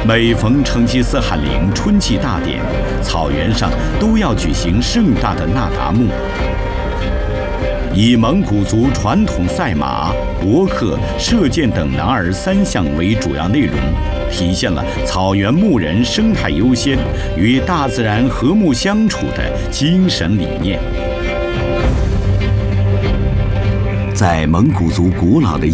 每逢成吉思汗陵春季大典，草原上都要举行盛大的那达慕，以蒙古族传统赛马、博客、射箭等男儿3项为主要内容，体现了草原牧人生态优先、与大自然和睦相处的精神理念。在蒙古族古老的